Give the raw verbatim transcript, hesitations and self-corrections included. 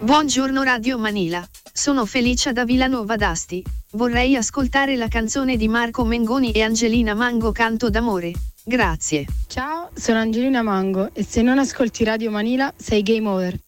Buongiorno Radio Manila, sono Felicia da Villanova d'Asti, vorrei ascoltare la canzone di Marco Mengoni e Angelina Mango, Canto d'amore. Grazie. Ciao, sono Angelina Mango e se non ascolti Radio Manila sei game over.